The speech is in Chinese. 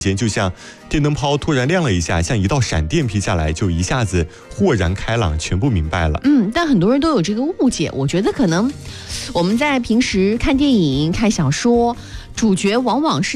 间就像电灯泡突然亮了一下，像一道闪电劈下来，就一下子豁然开朗，全部明白了。 但很多人都有这个误解，我觉得可能我们在平时看电影、看小说，主角往往是